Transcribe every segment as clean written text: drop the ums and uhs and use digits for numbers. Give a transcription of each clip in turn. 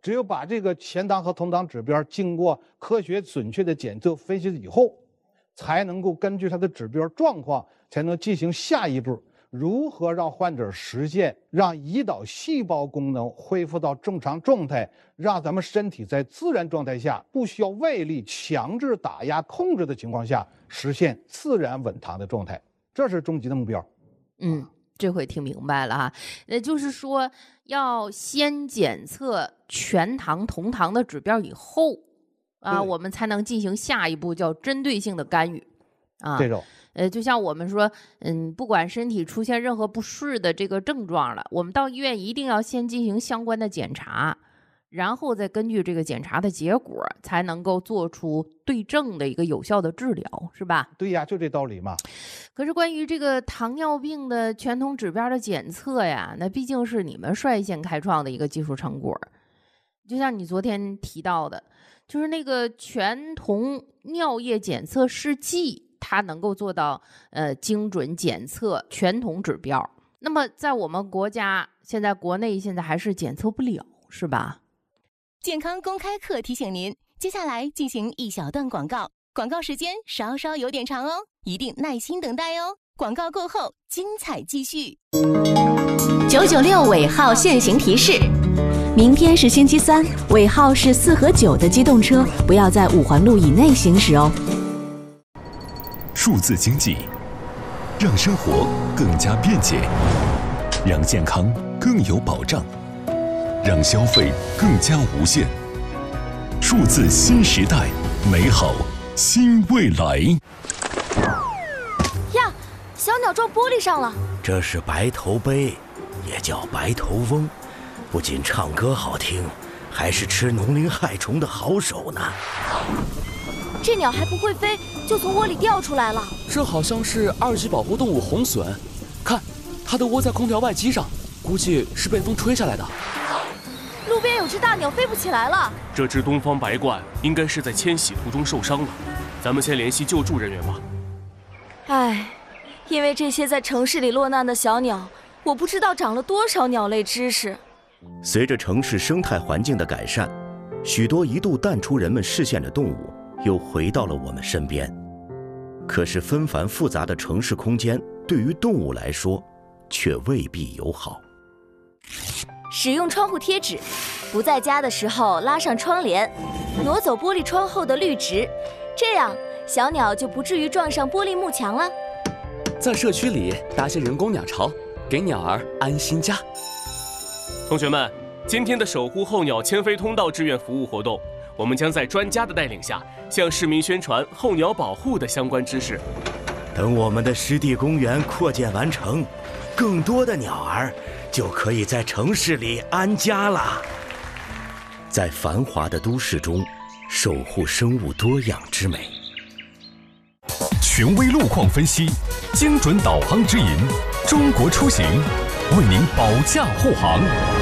只有把这个前档和同档指标经过科学准确的检测分析以后，才能够根据它的指标状况，才能进行下一步如何让患者实现让胰岛细胞功能恢复到正常状态，让咱们身体在自然状态下不需要外力强制打压控制的情况下，实现自然稳糖的状态，这是终极的目标。 这回听明白了哈，那就是说要先检测全糖同糖的指标以后我们才能进行下一步叫针对性的干预这种就像我们说不管身体出现任何不适的这个症状了，我们到医院一定要先进行相关的检查，然后再根据这个检查的结果才能够做出对症的一个有效的治疗，是吧？ 对呀，就这道理嘛。 可是关于这个糖尿病的全酮指标的检测呀，那毕竟是你们率先开创的一个技术成果。就像你昨天提到的，就是那个全酮尿液检测试剂，它能够做到精准检测全酮指标。那么在我们国家国内现在还是检测不了，是吧？ 健康公开课提醒您，接下来进行一小段广告，广告时间稍稍有点长哦，一定耐心等待哦。广告过后，精彩继续。 996尾号限行提示：明天是星期三，尾号是4和9的机动车不要在5环路以内行驶哦。 数字经济让生活更加便捷，让健康更有保障，让消费更加无限。数字新时代，美好新未来。 呀，小鸟撞玻璃上了。 这是白头鹎，也叫白头翁，不仅唱歌好听，还是吃农林害虫的好手呢。 这鸟还不会飞，就从窝里掉出来了。 这好像是2级保护动物红隼，看，它的窝在空调外机上，估计是被风吹下来的。 路边有只大鸟飞不起来了。 这只东方白鹳应该是在迁徙途中受伤了，咱们先联系救助人员吧。 唉，因为这些在城市里落难的小鸟，我不知道长了多少鸟类知识。 随着城市生态环境的改善，许多一度淡出人们视线的动物又回到了我们身边。可是纷繁复杂的城市空间对于动物来说却未必友好。 使用窗户贴纸，不在家的时候拉上窗帘，挪走玻璃窗后的绿植，这样小鸟就不至于撞上玻璃幕墙了。 在社区里搭些人工鸟巢，给鸟儿安心家。 同学们，今天的守护候鸟迁飞通道志愿服务活动，我们将在专家的带领下，向市民宣传候鸟保护的相关知识。 等我们的湿地公园扩建完成，更多的鸟儿就可以在城市里安家了。在繁华的都市中，守护生物多样之美。 权威路况分析，精准导航指引，中国出行为您保驾护航。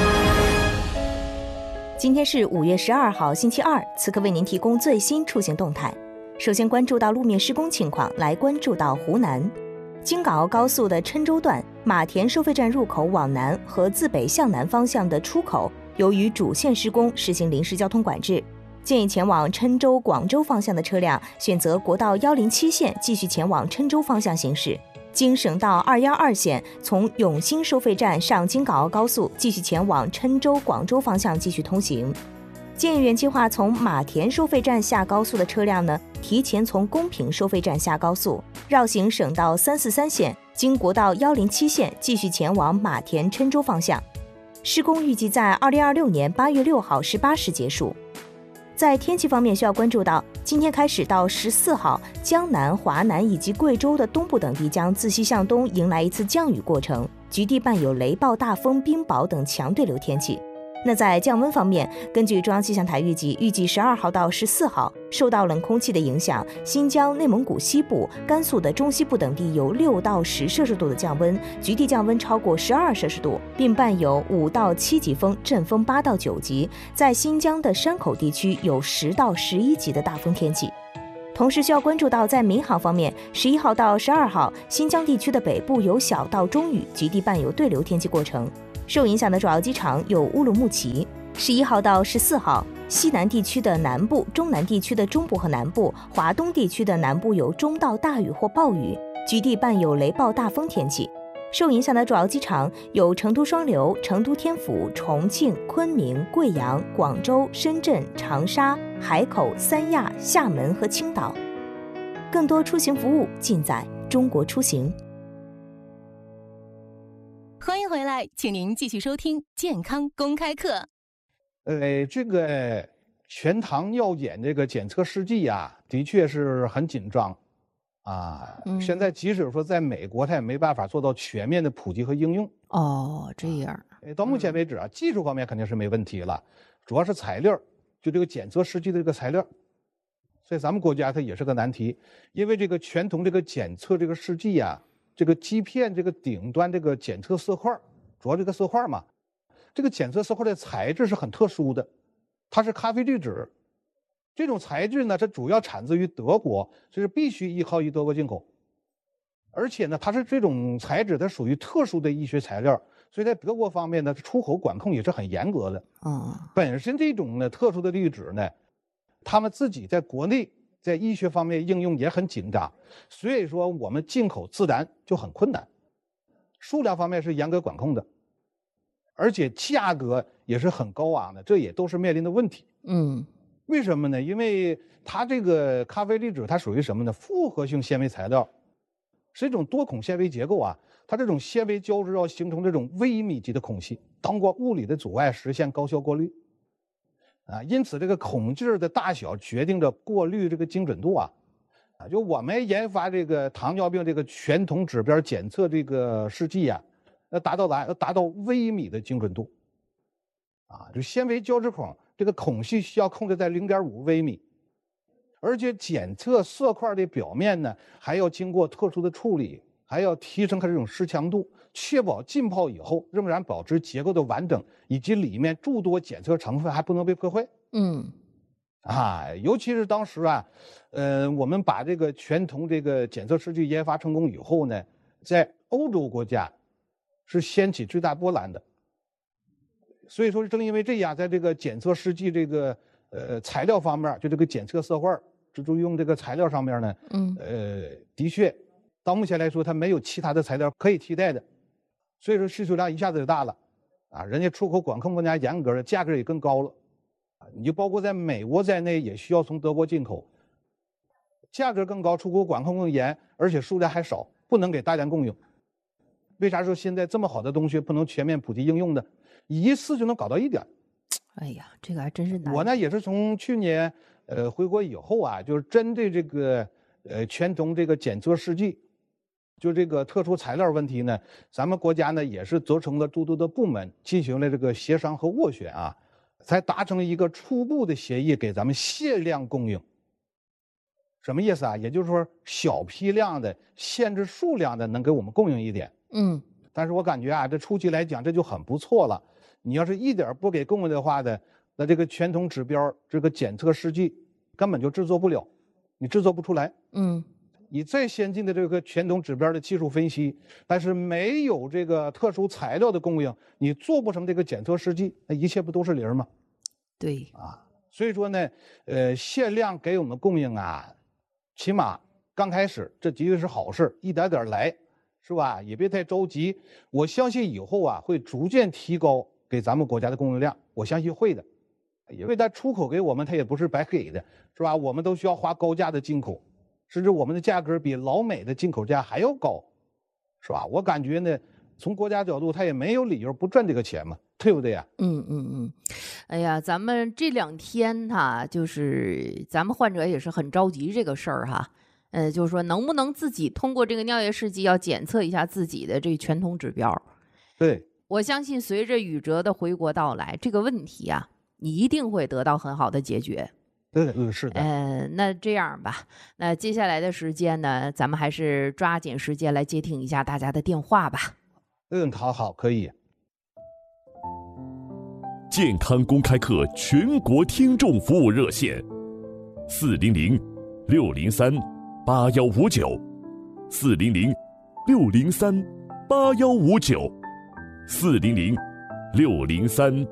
今天是5月12号星期二，此刻为您提供最新出行动态。首先关注到路面施工情况，来关注到湖南京港澳高速的郴州段马田收费站入口往南和自北向南方向的出口，由于主线施工实行临时交通管制，建议前往郴州、广州方向的车辆选择国道107线继续前往郴州方向行驶。经省道212线从永兴收费站上京港澳高速继续前往郴州、广州方向继续通行。建议原计划从马田收费站下高速的车辆呢，提前从公平收费站下高速，绕行省道343线，经国道107线继续前往马田、郴州方向。施工预计在2026年8月6号18时结束。在天气方面需要关注到，今天开始到14号，江南、华南以及贵州的东部等地将自西向东迎来一次降雨过程，局地伴有雷暴、大风、冰雹等强对流天气。那在降温方面，根据中央气象台预计12号到14号，受到冷空气的影响，新疆、内蒙古西部、甘肃的中西部等地有6到10摄氏度的降温，局地降温超过12摄氏度，并伴有5到7级风，阵风8到9级。在新疆的山口地区有10到11级的大风天气。同时需要关注到，在民航方面，11号到12号，新疆地区的北部有小到中雨，局地伴有对流天气过程。受影响的主要机场有乌鲁木齐。 11号到14号，西南地区的南部、中南地区的中部和南部、华东地区的南部有中到大雨或暴雨，局地伴有雷暴大风天气。受影响的主要机场有成都双流、成都天府、重庆、昆明、贵阳、广州、深圳、长沙、海口、三亚、厦门和青岛。更多出行服务尽在中国出行。 欢迎回来，请您继续收听健康公开课。 这个全糖尿检这个检测试剂啊，的确是很紧张。现在即使说在美国，它也没办法做到全面的普及和应用。 哦，这样。 到目前为止啊，技术方面肯定是没问题了，主要是材料，就这个检测试剂的这个材料，所以咱们国家它也是个难题。因为这个全铜这个检测这个试剂啊，这个基片这个顶端这个检测色块，主要这个色块嘛，这个检测色块的材质是很特殊的，它是咖啡滤纸。这种材质呢，它主要产自于德国，所以必须依靠于德国进口。而且呢，它是这种材质，它属于特殊的医学材料，所以在德国方面呢，出口管控也是很严格的。本身这种呢特殊的滤纸呢，他们自己在国内在医学方面应用也很紧张，所以说我们进口自然就很困难。数量方面是严格管控的，而且价格也是很高昂的，这也都是面临的问题。为什么呢？因为它这个咖啡滤纸它属于什么呢？复合性纤维材料，是一种多孔纤维结构啊。它这种纤维交织要形成这种微米级的孔隙，通过物理的阻碍实现高效过滤。因此这个孔径的大小决定着过滤这个精准度啊。就我们研发这个糖尿病这个全铜指标检测这个试剂啊，要达到微米的精准度。就纤维交织孔这个孔隙需要控制在0.5微米，而且检测色块的表面呢，还要经过特殊的处理，还要提升它这种湿强度，确保浸泡以后仍然保持结构的完整，以及里面诸多检测成分还不能被破坏。尤其是当时啊，我们把这个全铜这个检测试剂研发成功以后呢，在欧洲国家是掀起最大波澜的。所以说，正因为这样，在这个检测试剂这个材料方面，就这个检测色块，就用这个材料上面呢，的确，到目前来说，它没有其他的材料可以替代的，所以说需求量一下子就大了，人家出口管控更加严格了，价格也更高了，你就包括在美国在内，也需要从德国进口，价格更高，出口管控更严，而且数量还少，不能给大量供应。为啥说现在这么好的东西不能全面普及应用呢？一次就能搞到一点。 哎呀，这个还真是难。 我呢也是从去年回国以后啊，就是针对这个全铜这个检测试剂，就这个特殊材料问题呢，咱们国家呢也是责成了诸多的部门进行了这个协商和斡旋啊，才达成一个初步的协议，给咱们限量供应。什么意思啊？也就是说小批量的、限制数量的能给我们供应一点。但是我感觉啊，这初期来讲这就很不错了。你要是一点不给供应的话呢，那这个全铜指标这个检测试剂根本就制作不了，你制作不出来。你再先进的这个全铜指标的技术分析，但是没有这个特殊材料的供应，你做不成这个检测试剂，那一切不都是零吗？ 对所以说呢，限量给我们供应啊，起码刚开始这的确是好事，一点点来。是吧？也别太着急，我相信以后啊会逐渐提高给咱们国家的供应量，我相信会的。因为它出口给我们，它也不是白给的，是吧？我们都需要花高价的进口，甚至我们的价格比老美的进口价还要高，是吧？我感觉呢，从国家角度，他也没有理由不赚这个钱嘛，对不对呀？ 哎呀，咱们这2天就是咱们患者也是很着急这个事儿哈。就是说能不能自己通过这个尿液试剂要检测一下自己的这个全铜指标。 对， 我相信随着宇哲的回国到来，这个问题啊，你一定会得到很好的解决。 对，是的。 那这样吧，那接下来的时间呢，咱们还是抓紧时间来接听一下大家的电话吧。 好，可以。 健康公开课全国听众服务热线：400-603-8159，400-603-8159，400-603-8159。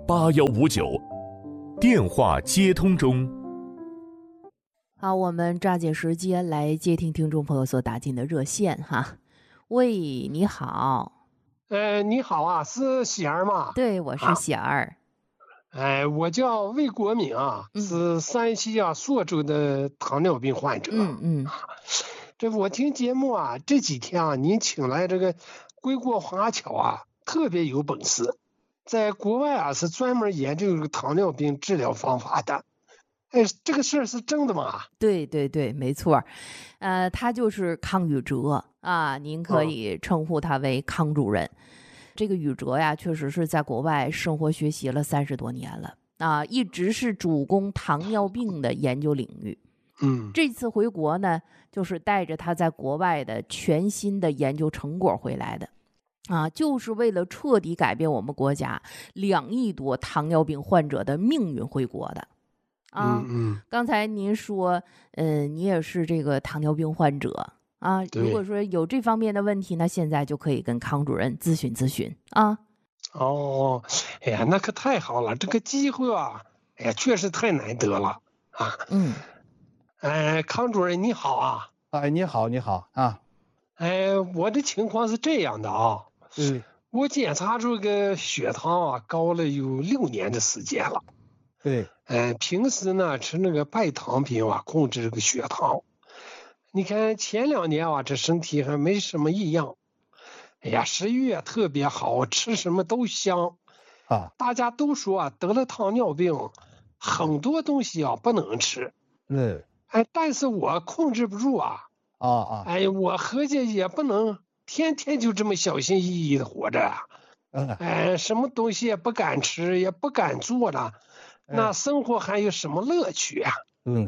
8159，电话接通中。 好，我们抓紧时间来接听听众朋友所打进的热线哈。喂，你好。 你好啊，是喜儿吗？ 对，我是喜儿。 我叫魏国敏啊，是山西朔州的糖尿病患者。这我听节目啊，这几天啊，您请来这个归国华侨啊，特别有本事，在国外啊是专门研究这个糖尿病治疗方法的。这个事儿是真的吗？ 对对对，没错。他就是康宇哲啊，您可以称呼他为康主任。这个宇哲呀，确实是在国外生活学习了30多年了啊，一直是主攻糖尿病的研究领域。这次回国呢，就是带着他在国外的全新的研究成果回来的啊，就是为了彻底改变我们国家2亿多糖尿病患者的命运回国的。刚才您说，你也是这个糖尿病患者啊。如果说有这方面的问题呢，现在就可以跟康主任咨询咨询啊。 哎呀，那可太好了，这个机会啊，哎呀，确实太难得了啊。康主任你好啊。 你好啊。 我的情况是这样的啊。我检查出个血糖啊高了有6年的时间了。 对。 平时呢吃那个白糖品啊，控制这个血糖。你看前2年啊，这身体还没什么异样。哎呀，食欲也特别好，吃什么都香啊。 大家都说啊，得了糖尿病，很多东西啊不能吃。但是我控制不住啊。我合计也不能天天就这么小心翼翼的活着啊。什么东西也不敢吃，也不敢做的。那生活还有什么乐趣啊？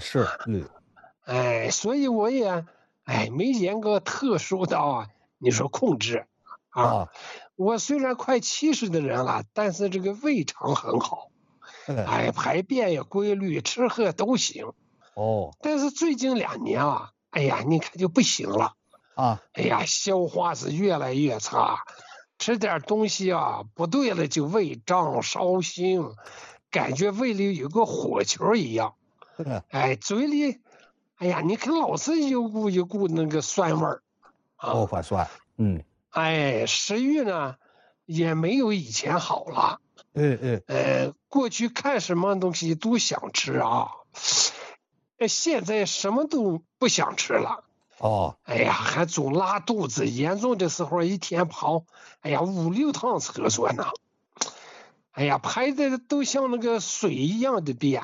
所以我也没严格特殊的你说控制啊。我虽然快70的人了，但是这个胃肠很好，排便也规律，吃喝都行。但是最近2年啊，你看就不行了啊。 消化是越来越差，吃点东西啊不对了就胃胀烧心。感觉胃里有个火球一样，嘴里，你看老是有股那个酸味儿， 发酸， 食欲呢也没有以前好了，过去看什么东西都想吃啊，现在什么都不想吃了，还总拉肚子，严重的时候一天跑5、6趟厕所呢。排的都像那个水一样的便。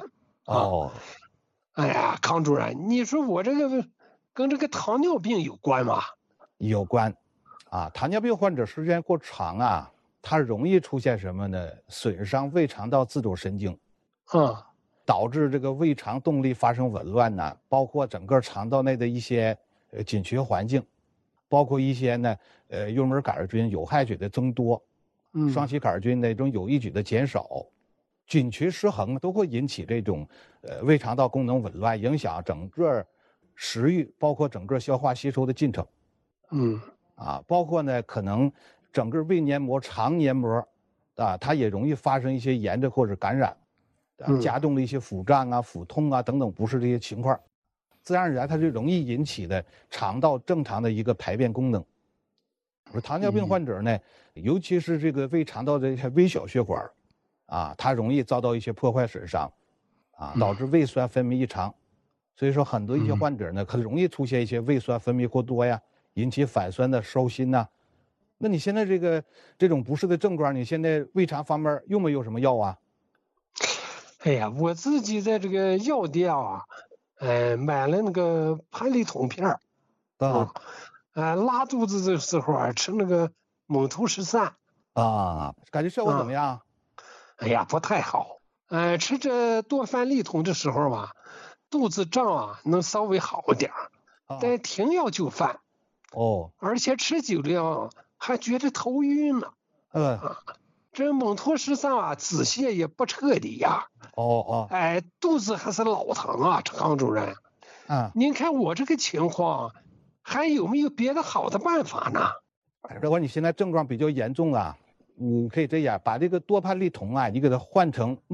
康主任，你说我这个跟这个糖尿病有关吗？ 有关啊。糖尿病患者时间过长啊，它容易出现什么呢？损伤胃肠道自主神经，导致这个胃肠动力发生紊乱呢，包括整个肠道内的一些紧缺环境，包括一些呢幽门杆菌、有害菌的增多。双歧杆菌那种有益菌的减少，菌群失衡都会引起这种胃肠道功能紊乱，影响整个食欲，包括整个消化吸收的进程。包括呢可能整个胃黏膜、肠黏膜它也容易发生一些炎症或者感染，加重了一些腹胀啊、腹痛啊等等不适这些情况，自然而然它就容易引起的肠道正常的一个排便功能。糖尿病患者呢，尤其是这个胃肠道的一些微小血管它容易遭到一些破坏损伤导致胃酸分泌异常，所以说很多一些患者呢可能容易出现一些胃酸分泌过多呀，引起反酸的烧心呐。那你现在这种不适的症状，你现在胃肠方面用没有什么药啊？ 我自己在这个药店买了那个盘利酮片拉肚子的时候吃那个蒙头13 感觉效果怎么样？ 不太好。吃这多饭利酮的时候吧，肚子胀能稍微好点但停药就犯。而且吃久了还觉得头晕呢。这蒙头13止泻也不彻底呀。肚子还是老疼啊，康主任。您看我这个情况。还有没有别的好的办法呢？ 如果你现在症状比较严重你可以这样把这个多蟠利酮啊，你给它换成